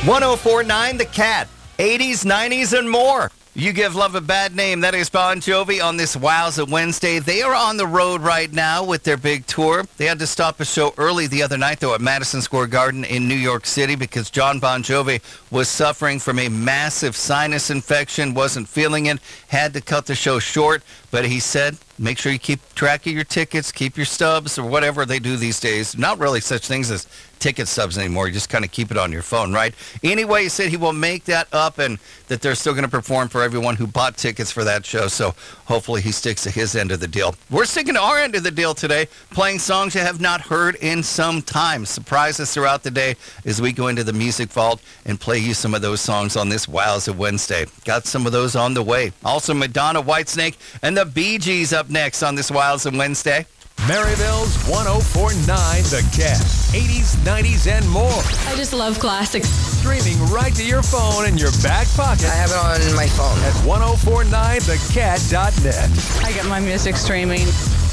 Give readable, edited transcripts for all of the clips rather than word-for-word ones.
1049 The Cat, 80s, 90s, and more. You Give Love a Bad Name. That is Bon Jovi on this Wowza Wednesday. They are on the road right now with their big tour. They had to stop a show early the other night, though, at Madison Square Garden in New York City because John Bon Jovi was suffering from a massive sinus infection, wasn't feeling it, had to cut the show short. But he said, make sure you keep track of your tickets, keep your stubs, or whatever they do these days. Not really such things as ticket stubs anymore. You just kind of keep it on your phone, right? Anyway, he said he will make that up and that they're still going to perform for everyone who bought tickets for that show. So hopefully he sticks to his end of the deal. We're sticking to our end of the deal today, playing songs you have not heard in some time. Surprise us throughout the day as we go into the music vault and play you some of those songs on this Wowza Wednesday. Got some of those on the way. Also, Madonna, Whitesnake, and the Bee Gees up next on this Wowza Wednesday. Maryville's 1049 The Cat. 80s, 90s, and more. I just love classics. Streaming right to your phone in your back pocket. I have it on my phone. At 1049thecat.net. I get my music streaming.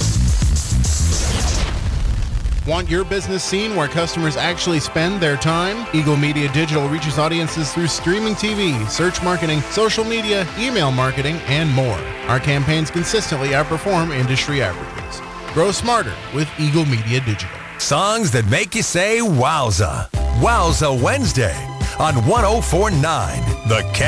Want your business seen where customers actually spend their time? Eagle Media Digital reaches audiences through streaming TV, search marketing, social media, email marketing, and more. Our campaigns consistently outperform industry averages. Grow smarter with Eagle Media Digital. Songs that make you say wowza. Wowza Wednesday on 1049 The Cat.